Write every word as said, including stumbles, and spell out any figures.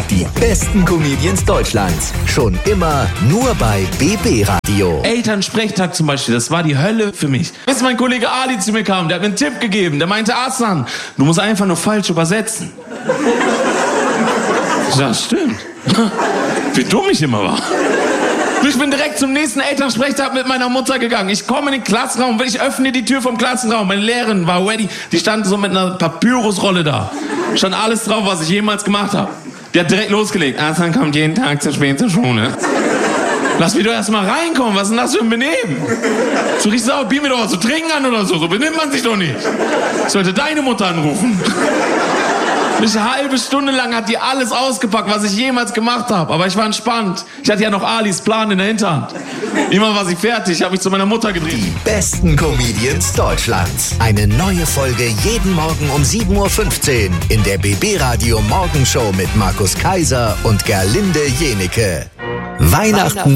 Die besten Comedians Deutschlands. Schon immer nur bei B B Radio. Elternsprechtag zum Beispiel, das war die Hölle für mich. Bis mein Kollege Ali zu mir kam, der hat mir einen Tipp gegeben. Der meinte, Arslan, du musst einfach nur falsch übersetzen. Ja, stimmt. Wie dumm ich immer war. Ich bin direkt zum nächsten Elternsprechtag mit meiner Mutter gegangen. Ich komme in den Klassenraum, ich öffne die Tür vom Klassenraum. Meine Lehrerin war ready. Die stand so mit einer Papyrusrolle da. Stand alles drauf, was ich jemals gemacht habe. Die hat direkt losgelegt. Arslan kommt jeden Tag zu spät zur Schule. Lass mich doch erst mal reinkommen. Was ist denn das für ein Benehmen? So richtig sauer, biet mir doch was zu trinken an oder so. So benimmt man sich doch nicht. Ich sollte deine Mutter anrufen. Eine halbe Stunde lang hat die alles ausgepackt, was ich jemals gemacht habe. Aber ich war entspannt. Ich hatte ja noch Alis Plan in der Hinterhand. Immer war sie fertig, habe mich zu meiner Mutter gedreht. Die besten Comedians Deutschlands. Eine neue Folge jeden Morgen um sieben Uhr fünfzehn in der B B Radio Morgenshow mit Markus Kaiser und Gerlinde Jenike. Weihnachten